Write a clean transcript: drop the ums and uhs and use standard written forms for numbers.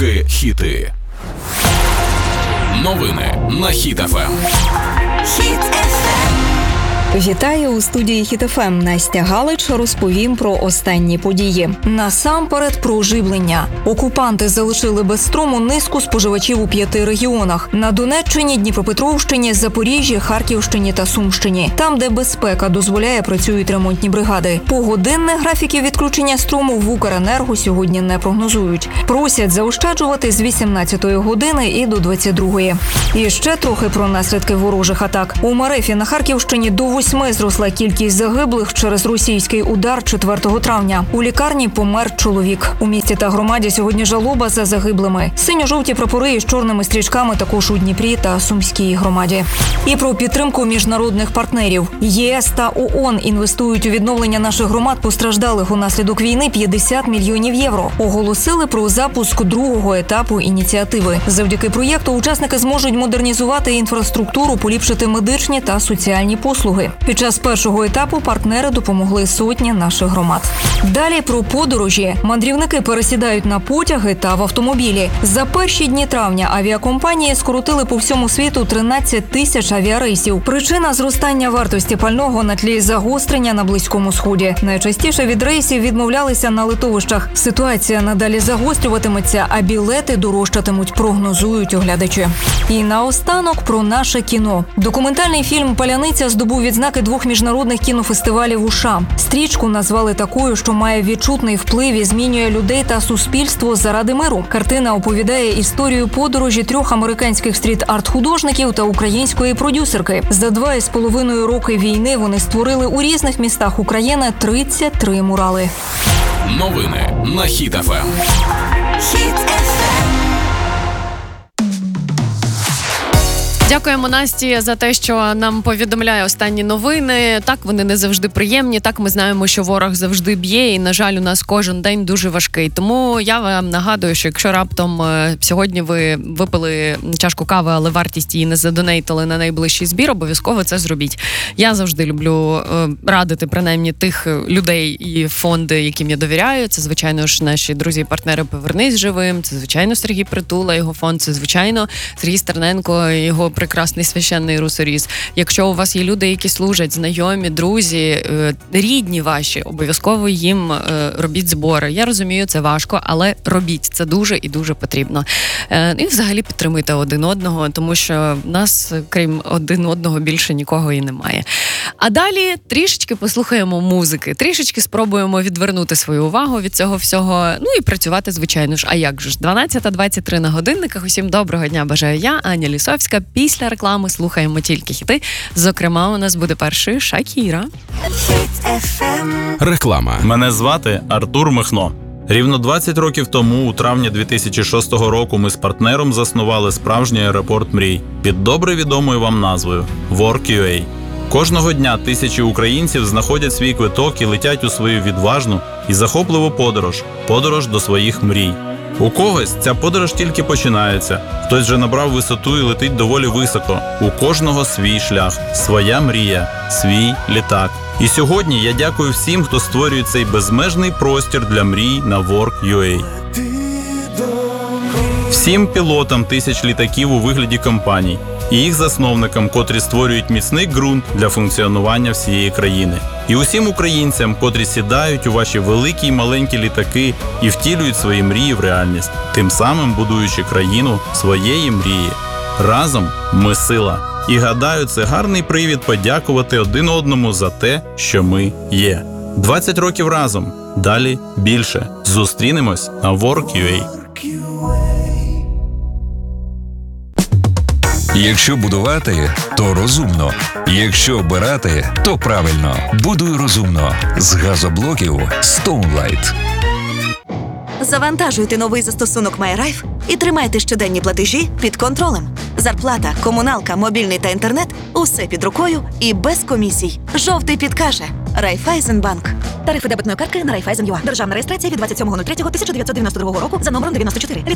Тільки хіти. Новини на Хіт ФМ. Хіт ФМ. Вітаю у студії Хіт ФМ. Настя Галич розповім про останні події. Насамперед про оживлення. Окупанти залишили без струму низку споживачів у 5 регіонах. На Донеччині, Дніпропетровщині, Запоріжжі, Харківщині та Сумщині. Там, де безпека дозволяє, працюють ремонтні бригади. Погодинних графіків відключення струму в Укренерго сьогодні не прогнозують. Просять заощаджувати з 18-ї години і до 22-ї. І ще трохи про наслідки ворожих атак. У Марефі на Харківщині до 8 зросла кількість загиблих через російський удар 4 травня. У лікарні помер чоловік. У місті та громаді сьогодні жалоба за загиблими. Синьо-жовті прапори із чорними стрічками також у Дніпрі та Сумській громаді. І про підтримку міжнародних партнерів. ЄС та ООН інвестують у відновлення наших громад, постраждалих унаслідок війни, 50 мільйонів євро. Оголосили про запуск другого етапу ініціативи. Завдяки проєкту учасники зможуть модернізувати інфраструктуру, поліпшити медичні та соціальні послуги. Під час першого етапу партнери допомогли сотні наших громад. Далі про подорожі. Мандрівники пересідають на потяги та в автомобілі. За перші дні травня авіакомпанії скоротили по всьому світу 13 тисяч авіарейсів. Причина – зростання вартості пального на тлі загострення на Близькому Сході. Найчастіше від рейсів відмовлялися на литовищах. Ситуація надалі загострюватиметься, а білети дорожчатимуть, прогнозують оглядачі. І наостанок про наше кіно. Документальний фільм «Паляниця» здобув відзнаки 2 міжнародних кінофестивалів у США. Стрічку назвали такою, що має відчутний вплив і змінює людей та суспільство заради миру. Картина оповідає історію подорожі 3 американських стріт-арт-художників та української продюсерки. За 2,5 роки війни вони створили у різних містах України 33 мурали. Новини на Хіт ФМ. Хіт ФМ. Дякуємо Насті за те, що нам повідомляє останні новини. Так, вони не завжди приємні. Так, ми знаємо, що ворог завжди б'є. І, на жаль, у нас кожен день дуже важкий. Тому я вам нагадую, що якщо раптом сьогодні ви випили чашку кави, але вартість її не задонейтили на найближчий збір, обов'язково це зробіть. Я завжди люблю радити, принаймні, тих людей і фонди, яким я довіряю. Це, звичайно ж, наші друзі і партнери «Повернись живим», це, звичайно, Сергій Притула, його фонд, це, звичайно, Сергій Стерненко, його прекрасний священний русоріз. Якщо у вас є люди, які служать, знайомі, друзі, рідні ваші, обов'язково їм робіть збори. Я розумію, це важко, але робіть. Це дуже і дуже потрібно. І взагалі підтримуйте один одного, тому що в нас, крім один одного, більше нікого і немає. А далі трішечки послухаємо музики, трішечки спробуємо відвернути свою увагу від цього всього, ну і працювати, звичайно ж. А як же ж? 12:23 на годинниках. Усім доброго дня бажаю я, Аня Лісовська. Після реклами слухаємо тільки хіти. Зокрема, у нас буде перший Шакіра. Хіт ФМ. Реклама. Мене звати Артур Михно. Рівно 20 років тому, у травні 2006 року, ми з партнером заснували справжній аеропорт мрій під добре відомою вам назвою Work.ua. Кожного дня тисячі українців знаходять свій квиток і летять у свою відважну і захопливу подорож до своїх мрій. У когось ця подорож тільки починається, хтось вже набрав висоту і летить доволі високо. У кожного свій шлях, своя мрія, свій літак. І сьогодні я дякую всім, хто створює цей безмежний простір для мрій на Work.ua. Всім пілотам тисяч літаків у вигляді компаній і їх засновникам, котрі створюють міцний ґрунт для функціонування всієї країни. І усім українцям, котрі сідають у ваші великі й маленькі літаки і втілюють свої мрії в реальність, тим самим будуючи країну своєї мрії. Разом ми сила. І гадаю, це гарний привід подякувати один одному за те, що ми є. 20 років разом. Далі більше. Зустрінемось на Work.ua. Якщо будувати, то розумно. Якщо обирати, то правильно. Будуй розумно. З газоблоків Stoneline. Завантажуйте новий застосунок MyRife і тримайте щоденні платежі під контролем. Зарплата, комуналка, мобільний та інтернет – усе під рукою і без комісій. Жовтий підкаже. Райфайзенбанк. Тарифи дебетної картки на Райфайзен.ua. Державна реєстрація від 27.03.1992 року за номером 94.